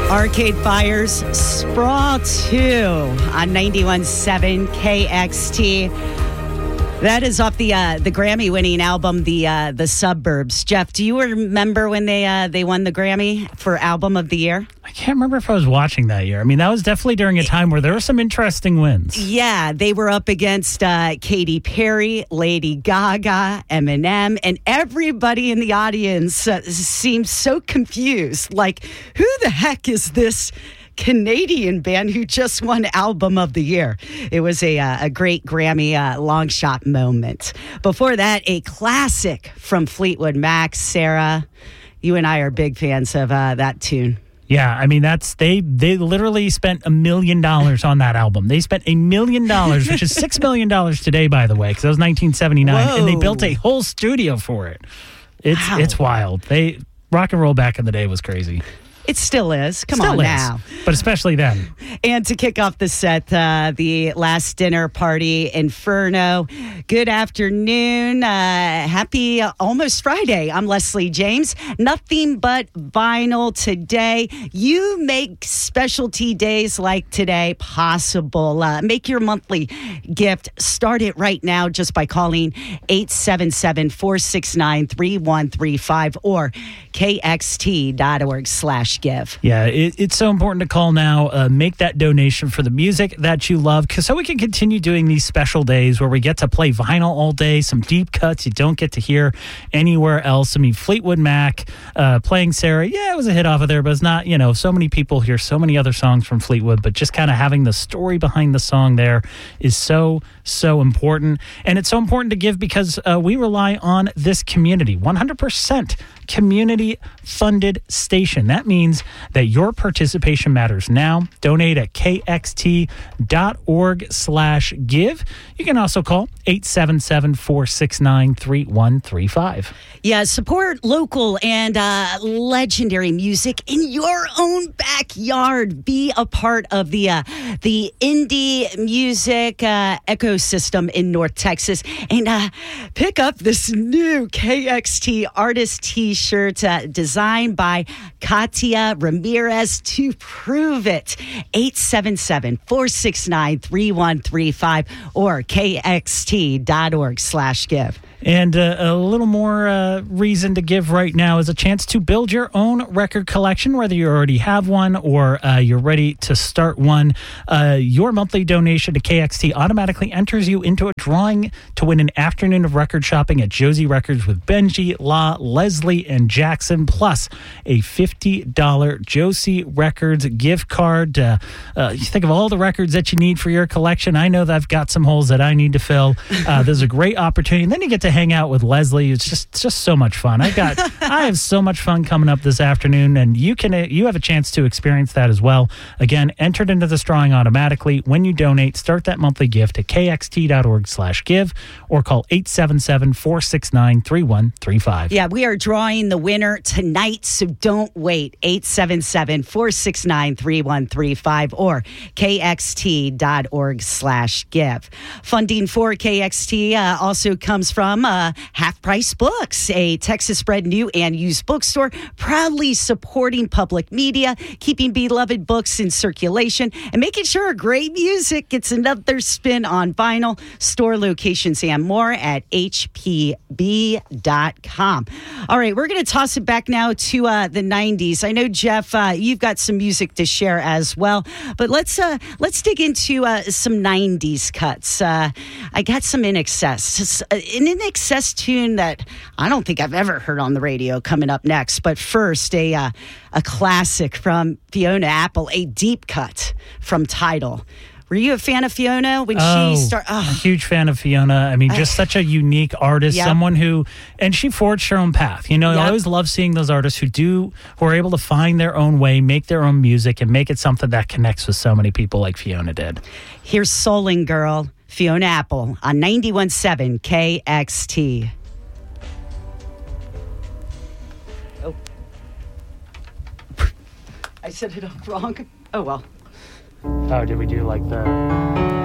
Arcade Fire's Sprawl 2 on 91.7 KXT. That is off the Grammy-winning album, The Suburbs. Jeff, do you remember when they won the Grammy for Album of the Year? I can't remember if I was watching that year. I mean, that was definitely during a time where there were some interesting wins. Yeah, they were up against Katy Perry, Lady Gaga, Eminem, and everybody in the audience seemed so confused. Like, who the heck is this Canadian band who just won Album of the Year? It was a great Grammy long shot moment. Before that, a classic from Fleetwood Mac. Sarah, you and I are big fans of that tune. Yeah, I mean, they literally spent $1 million on that album. They spent $1 million, which is $6 million today, by the way, because that was 1979, Whoa. and they built a whole studio for it. It's wild. Rock and roll back in the day was crazy. It still is. Come Still on is, now. but especially then. And to kick off the set, the Last Dinner Party, Inferno. Good afternoon. Happy almost Friday. I'm Leslie James. Nothing but vinyl today. You make specialty days like today possible. Make your monthly gift. Start it right now just by calling 877-469-3135 or kxt.org/give. Yeah, it's so important to call now. Make that donation for the music that you love, so we can continue doing these special days where we get to play vinyl all day, some deep cuts you don't get to hear anywhere else. I mean, Fleetwood Mac playing Sarah, yeah, it was a hit off of there, but it's not, so many people hear so many other songs from Fleetwood, but just kind of having the story behind the song there is so important. And it's so important to give because we rely on this community, 100% community-funded station. That means that your participation matters now. Donate at kxt.org/give. You can also call 877-469-3135. Yeah, support local and legendary music in your own backyard. Be a part of the indie music ecosystem in North Texas. And pick up this new KXT artist t-shirt designed by Katia Ramirez to prove it. 877-469-3135 or kxt.org/give. And a little more reason to give right now is a chance to build your own record collection, whether you already have one or you're ready to start one. Your monthly donation to KXT automatically enters you into a drawing to win an afternoon of record shopping at Josie Records with Benji, La, Leslie, and Jackson, plus a $50 Josie Records gift card. You think of all the records that you need for your collection. I know that I've got some holes that I need to fill. There's a great opportunity. And then you get to hang out with Leslie. It's just so much fun. I have so much fun coming up this afternoon, and you have a chance to experience that as well. Again, entered into this drawing automatically when you donate. Start that monthly gift at kxt.org/give or call 877-469-3135. Yeah, we are drawing the winner tonight, so don't wait. 877-469-3135 or kxt.org/give. Funding for KXT also comes from Half Price Books, a Texas-bred new and used bookstore, proudly supporting public media, keeping beloved books in circulation, and making sure great music gets another spin on vinyl. Store locations and more at hpb.com. All right, we're going to toss it back now to the 90s. I know, Jeff, you've got some music to share as well, but let's dig into some 90s cuts. I got some In Excess. An In Excess tune that I don't think I've ever heard on the radio coming up next. But first, a classic from Fiona Apple, a deep cut from Tidal. Were you a fan of Fiona when she started? A huge fan of Fiona. I mean, just such a unique artist, someone who, and she forged her own path. I always love seeing those artists who are able to find their own way, make their own music, and make it something that connects with so many people like Fiona did. Here's Souling Girl, Fiona Apple on 91.7 KXT. Oh. I said it up wrong. Oh, well. Oh, did we do like the...